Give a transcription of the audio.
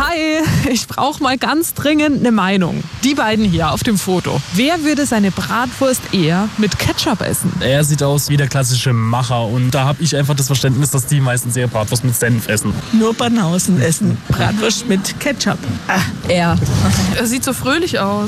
Hi, ich brauche mal ganz dringend eine Meinung. Die beiden hier auf dem Foto. Wer würde seine Bratwurst eher mit Ketchup essen? Er sieht aus wie der klassische Macher und da habe ich einfach das Verständnis, dass die meistens ihre Bratwurst mit Senf essen. Nur Banausen essen Bratwurst mit Ketchup. Er. Er sieht so fröhlich aus.